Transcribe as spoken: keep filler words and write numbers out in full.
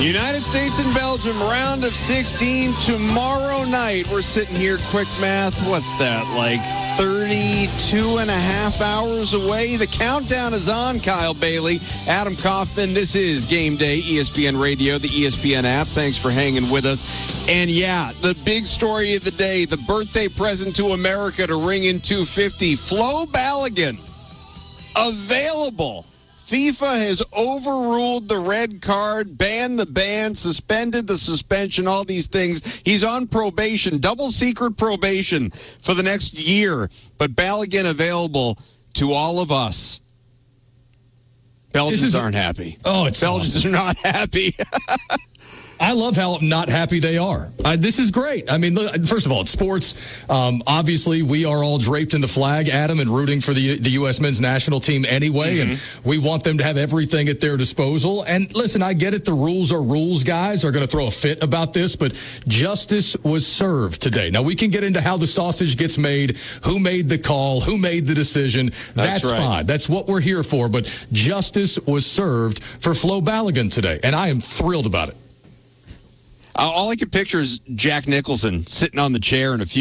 United States and Belgium, round of sixteen tomorrow night. We're sitting here, quick math, what's that, like thirty-two and a half hours away? The countdown is on. Kyle Bailey, Adam Kaufman. This is Game Day, E S P N Radio, the E S P N app. Thanks for hanging with us. And yeah, the big story of the day, the birthday present to America to ring in two fifty, Flo Balogun, available. FIFA has overruled the red card, banned the ban, suspended the suspension, all these things. He's on probation, double secret probation for the next year. But Balogun available to all of us. Belgians aren't happy. Oh, it's Belgians awesome. are not happy. I love how not happy they are. I, this is great. I mean, look, first of all, it's sports. Um, obviously, we are all draped in the flag, Adam, and rooting for the the U S men's national team anyway, mm-hmm. and we want them to have everything at their disposal. And listen, I get it. The rules are rules. Guys are going to throw a fit about this, but justice was served today. Now, we can get into how the sausage gets made, who made the call, who made the decision. That's, That's right. fine. That's what we're here for. But justice was served for Flo Balogun today, and I am thrilled about it. All I can picture is Jack Nicholson sitting on the chair in a few